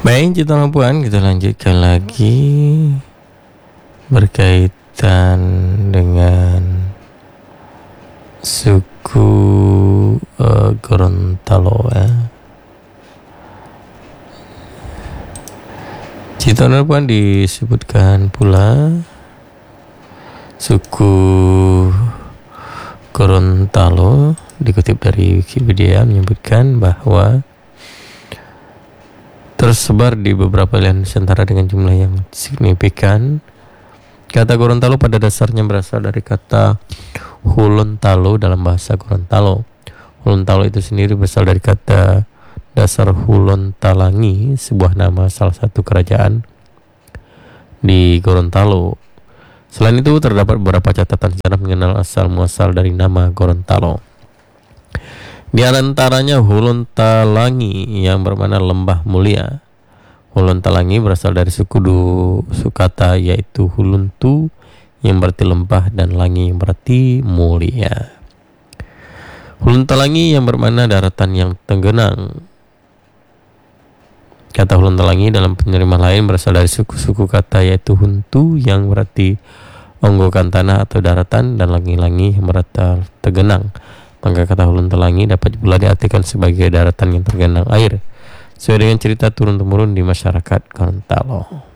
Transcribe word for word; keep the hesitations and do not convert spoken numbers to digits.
Baik, Cita Puan, kita lanjutkan lagi berkaitan dengan suku uh, Gorontalo ya. Cita Puan disebutkan pula suku Gorontalo dikutip dari Wikipedia menyebutkan bahwa tersebar di beberapa wilayah Nusantara dengan jumlah yang signifikan. Kata Gorontalo pada dasarnya berasal dari kata Hulontalo dalam bahasa Gorontalo. Hulontalo itu sendiri berasal dari kata dasar Hulontalangi, sebuah nama salah satu kerajaan di Gorontalo. Selain itu terdapat beberapa catatan sejarah mengenal asal muasal dari nama Gorontalo. Di antaranya Hulontalangi yang bermakna lembah mulia. Hulontalangi berasal dari suku du sukata yaitu Huluntu yang berarti lembah dan langi yang berarti mulia. Hulontalangi yang bermakna daratan yang tenggenang. Kata Hulontalangi dalam penerimaan lain berasal dari suku-suku kata yaitu Huntu yang berarti onggokan tanah atau daratan dan langi-langi yang berarti tergenang. Maka kata Hulontalangi dapat pula diartikan sebagai daratan yang tergenang air, sesuai dengan cerita turun-temurun di masyarakat Gorontalo.